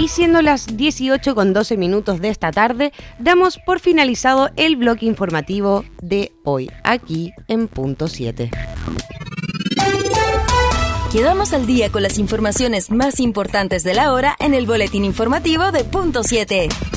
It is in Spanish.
Y siendo las 18:12 de esta tarde, damos por finalizado el bloque informativo de hoy, aquí en Punto 7. Quedamos al día con las informaciones más importantes de la hora en el boletín informativo de Punto 7.